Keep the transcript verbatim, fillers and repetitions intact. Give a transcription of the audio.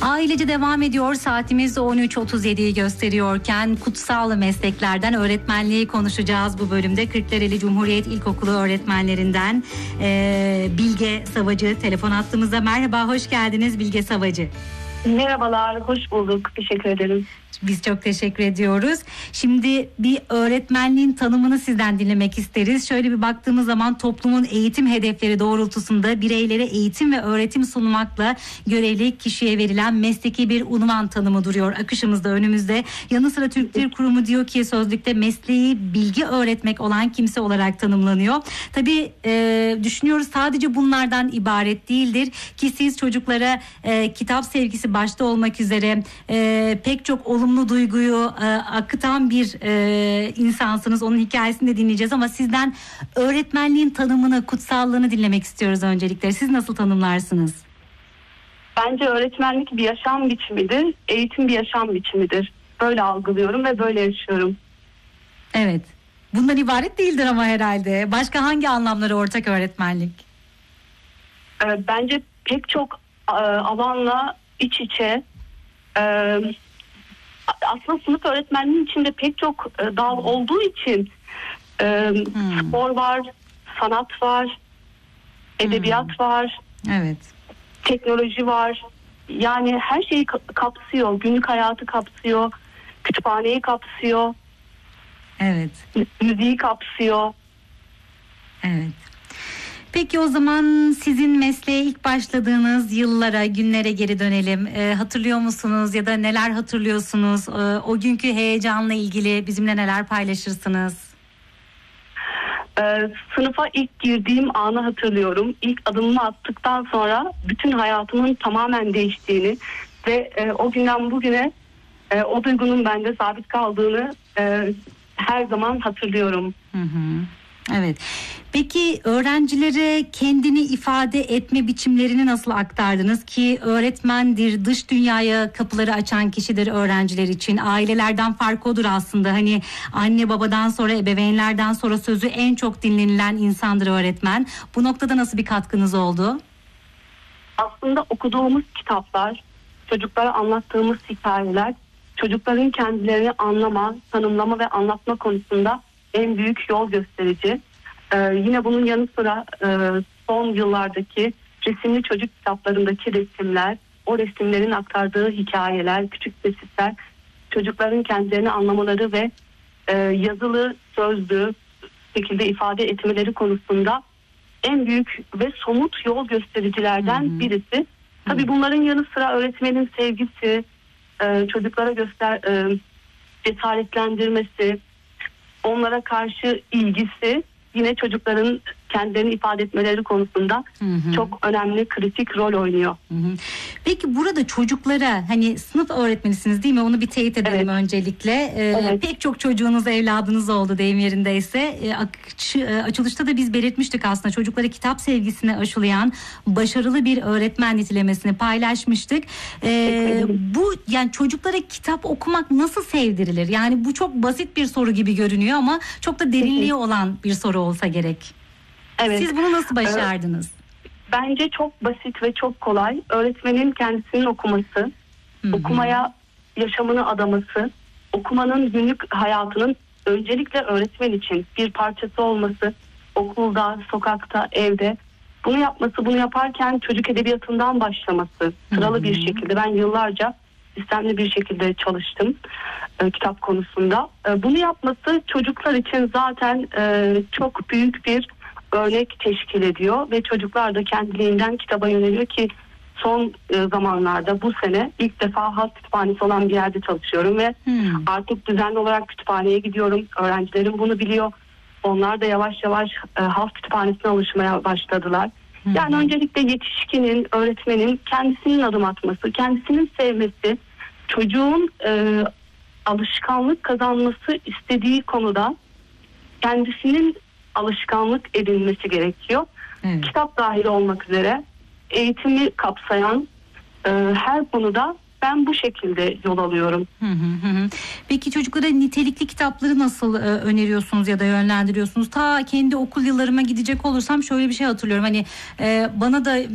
Ailece devam ediyor. Saatimiz on üç otuz yediyi gösteriyorken kutsal mesleklerden öğretmenliği konuşacağız bu bölümde. Kırklareli Cumhuriyet İlkokulu öğretmenlerinden e, Bilge Savacı telefon attığımızda. Merhaba, hoş geldiniz Bilge Savacı. Merhabalar, hoş bulduk. Teşekkür ederim. Biz çok teşekkür ediyoruz. Şimdi bir öğretmenliğin tanımını sizden dinlemek isteriz. Şöyle bir baktığımız zaman toplumun eğitim hedefleri doğrultusunda bireylere eğitim ve öğretim sunmakla görevli kişiye verilen mesleki bir unvan tanımı duruyor akışımızda önümüzde. Yanı sıra Türk Dil Kurumu diyor ki sözlükte mesleği bilgi öğretmek olan kimse olarak tanımlanıyor. Tabii e, düşünüyoruz sadece bunlardan ibaret değildir ki siz çocuklara e, kitap sevgisi başta olmak üzere e, pek çok olumlu olumlu duyguyu e, akıtan bir e, insansınız. Onun hikayesini de dinleyeceğiz ama sizden öğretmenliğin tanımını, kutsallığını dinlemek istiyoruz öncelikle. Siz nasıl tanımlarsınız? Bence öğretmenlik bir yaşam biçimidir. Eğitim bir yaşam biçimidir. Böyle algılıyorum ve böyle yaşıyorum. Evet. Bundan ibaret değildir ama herhalde. Başka hangi anlamları ortak öğretmenlik? E, bence pek çok e, alanla iç içe. E, Aslında sınıf öğretmenliğinin içinde pek çok e, dal olduğu için e, hmm. spor var, sanat var, edebiyat hmm. var, evet, teknoloji var. Yani her şeyi kapsıyor, günlük hayatı kapsıyor, kütüphaneyi kapsıyor, evet, müziği kapsıyor. Evet. Peki o zaman sizin mesleğe ilk başladığınız yıllara, günlere geri dönelim. Ee, hatırlıyor musunuz ya da neler hatırlıyorsunuz? Ee, o günkü heyecanla ilgili bizimle neler paylaşırsınız? Ee, sınıfa ilk girdiğim anı hatırlıyorum. İlk adımımı attıktan sonra bütün hayatımın tamamen değiştiğini ve e, o günden bugüne e, o duygunun bende sabit kaldığını e, her zaman hatırlıyorum. Hı hı. Evet. Peki öğrencilere kendini ifade etme biçimlerini nasıl aktardınız ki öğretmendir, dış dünyaya kapıları açan kişidir öğrenciler için. Ailelerden farkı odur aslında. Hani anne babadan sonra, ebeveynlerden sonra sözü en çok dinlenilen insandır öğretmen. Bu noktada nasıl bir katkınız oldu? Aslında okuduğumuz kitaplar, çocuklara anlattığımız hikayeler, çocukların kendilerini anlama, tanımlama ve anlatma konusunda en büyük yol gösterici. Ee, yine bunun yanı sıra e, son yıllardaki resimli çocuk kitaplarındaki resimler, o resimlerin aktardığı hikayeler, küçük kesitler, çocukların kendilerini anlamaları ve e, yazılı, sözlü şekilde ifade etmeleri konusunda en büyük ve somut yol göstericilerden hı hı. birisi. Tabii hı. bunların yanı sıra öğretmenin sevgisi, e, çocuklara göster e, cesaretlendirmesi, onlara karşı ilgisi yine çocukların kendilerini ifade etmeleri konusunda hı hı. çok önemli, kritik rol oynuyor. Hı hı. Peki burada çocuklara, hani sınıf öğretmenisiniz değil mi? Onu bir teyit edelim evet. öncelikle. Ee, evet. Pek çok çocuğunuz, evladınız oldu deyim yerindeyse. Ee, aç- açılışta da biz belirtmiştik aslında. Çocuklara kitap sevgisini aşılayan başarılı bir öğretmen nitelemesini paylaşmıştık. Ee, bu yani çocuklara kitap okumak nasıl sevdirilir? Yani bu çok basit bir soru gibi görünüyor ama çok da derinliği olan bir soru olsa gerek. Evet. Siz bunu nasıl başardınız? Bence çok basit ve çok kolay. Öğretmenin kendisinin okuması, Hı-hı. okumaya yaşamını adaması, okumanın günlük hayatının öncelikle öğretmen için bir parçası olması, okulda, sokakta, evde bunu yapması, bunu yaparken çocuk edebiyatından başlaması, sıralı Hı-hı. bir şekilde. Ben yıllarca sistemli bir şekilde çalıştım e, kitap konusunda. E, bunu yapması çocuklar için zaten e, çok büyük bir örnek teşkil ediyor ve çocuklar da kendiliğinden kitaba yöneliyor ki son e, zamanlarda bu sene ilk defa halk kütüphanesi olan bir yerde çalışıyorum ve hmm. artık düzenli olarak kütüphaneye gidiyorum. Öğrencilerim bunu biliyor. Onlar da yavaş yavaş e, halk kütüphanesine alışmaya başladılar. Hmm. Yani öncelikle yetişkinin, öğretmenin kendisinin adım atması, kendisinin sevmesi, çocuğun e, alışkanlık kazanması istediği konuda kendisinin alışkanlık edilmesi gerekiyor. Evet. Kitap dahil olmak üzere eğitimi kapsayan e, her konuda ben bu şekilde yol alıyorum. Hı hı hı. Peki çocuklara nitelikli kitapları nasıl e, öneriyorsunuz ya da yönlendiriyorsunuz? Ta kendi okul yıllarıma gidecek olursam şöyle bir şey hatırlıyorum. Hani e, bana da